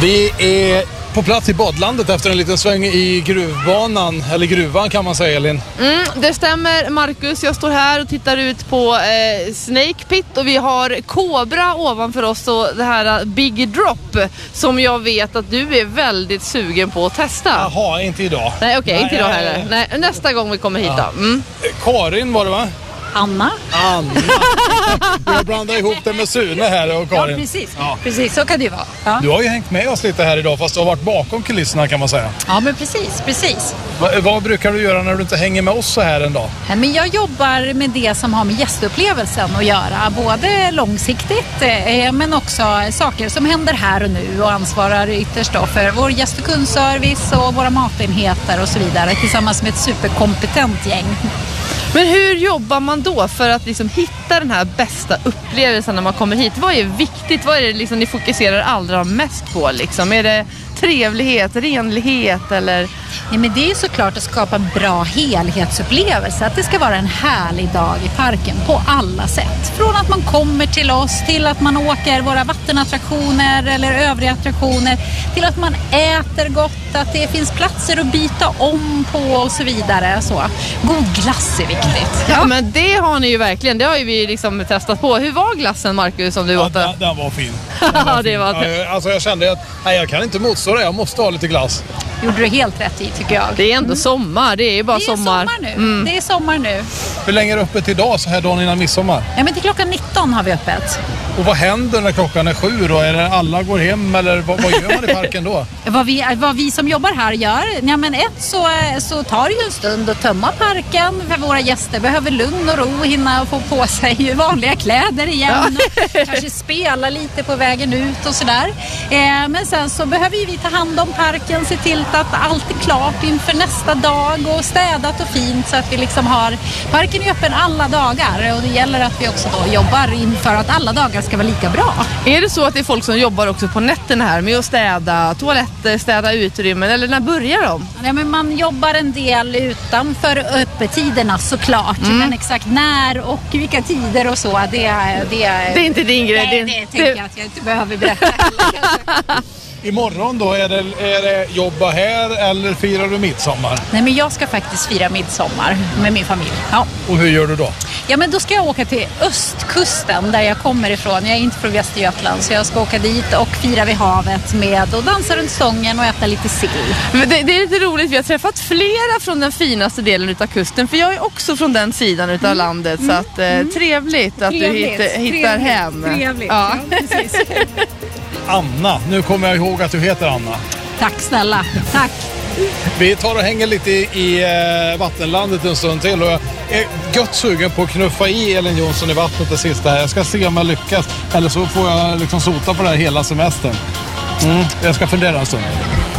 Vi är på plats i badlandet efter en liten sväng i gruvbanan, eller gruvan kan man säga, Elin. Det stämmer, Marcus. Jag står här och tittar ut på Snake Pit och vi har Cobra ovanför oss och det här Big Drop som jag vet att du är väldigt sugen på att testa. Jaha, inte idag. Nej, okej, inte idag heller. Nej, nästa gång vi kommer hit då. Karin var det, va? Anna. Jag blandar ihop det med Sune här och Karin. Ja, precis. Så kan det ju vara. Ja. Du har ju hängt med oss lite här idag, fast du har varit bakom kulisserna kan man säga. Ja, men precis. Vad brukar du göra när du inte hänger med oss så här en dag? Men jag jobbar med det som har med gästupplevelsen att göra. Både långsiktigt men också saker som händer här och nu och ansvarar ytterst då för vår gäst- och kundservice och våra matenheter och så vidare tillsammans med ett superkompetent gäng. Men hur jobbar man då för att liksom hitta den här bästa upplevelsen när man kommer hit? Vad är viktigt? Vad är det liksom ni fokuserar allra mest på? Liksom? Är det trevlighet, renlighet eller? Nej, men det är såklart att skapa en bra helhetsupplevelse. Att det ska vara en härlig dag i parken på alla sätt. Från att man kommer till oss till att man åker våra vattenattraktioner eller övriga attraktioner till att man äter gott, att det finns platser att byta om på och så vidare. Så. God glass är viktigt. Ja, men det har ni ju verkligen. Det har ju vi liksom testat på. Hur var glassen, Marcus, som du åt? Den var fin. Det var alltså jag kände att jag kan inte motstå det. Jag måste ha lite glass. Gjorde du helt rätt i, tycker jag. Det är ändå sommar. Det är ju bara sommar. Det är sommar nu. Hur länge är det öppet idag så här dagen innan midsommar? Ja, men till klockan 19 har vi öppet. Och vad händer när klockan är 7 då? Är det alla går hem eller vad gör man i parken då? Vad vi som jobbar här gör? Ja, men så tar det ju en stund att tömma parken. För våra gäster behöver lugn och ro, hinna och få på sig vanliga kläder igen. Kanske spela lite på vägen ut och sådär. Men sen så behöver vi ta hand om parken, se till att allt är klart inför nästa dag och städat och fint så att vi liksom har parken är öppen alla dagar och det gäller att vi också då jobbar inför att alla dagar ska vara lika bra. Är det så att det är folk som jobbar också på nätterna här med att städa toaletter, städa utrymmen eller när börjar de? Ja, men man jobbar en del utanför öppettiderna såklart men exakt när och vilka tider och så det är inte din grej. Nej, det tänker jag att jag inte behöver berätta heller. Imorgon då, är det jobba här eller firar du midsommar? Nej, men jag ska faktiskt fira midsommar med min familj. Ja. Och hur gör du då? Ja, men då ska jag åka till östkusten där jag kommer ifrån. Jag är inte från Västergötland så jag ska åka dit och fira vid havet med och dansa runt stången och äta lite sill. Det är lite roligt, vi har träffat flera från den finaste delen utav kusten för jag är också från den sidan utav landet så att trevligt att du hittar hem. Trevligt, ja precis. Anna, nu kommer jag ihåg att du heter Anna. Tack snälla, tack. Vi tar och hänger lite i vattenlandet en stund till och jag är gött sugen på att knuffa i Elin Jonsson i vattnet det sista här. Jag ska se om jag lyckas eller så får jag liksom sota på det här hela semestern. Jag ska fundera en stund.